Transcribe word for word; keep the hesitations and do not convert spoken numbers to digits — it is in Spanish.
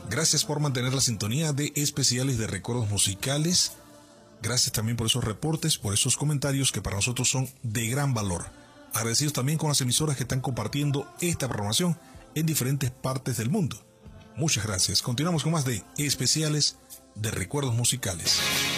Gracias por mantener la sintonía de Especiales de Recuerdos Musicales. Gracias también por esos reportes, por esos comentarios que para nosotros son de gran valor. Agradecidos también con las emisoras que están compartiendo esta programación en diferentes partes del mundo. Muchas gracias. Continuamos con más de Especiales de Recuerdos Musicales.